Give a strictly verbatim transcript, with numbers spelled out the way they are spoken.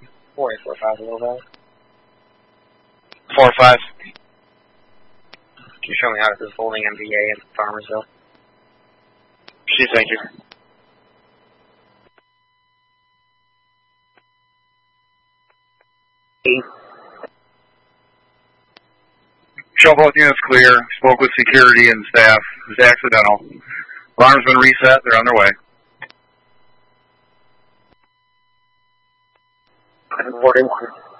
four eight four five, a little bit. four five. Can you show me how this is holding M V A in Farmersville? She, thank you. Eight. Show both units clear. Spoke with security and staff. It was accidental. Alarm's been reset. They're on their way. forty-one.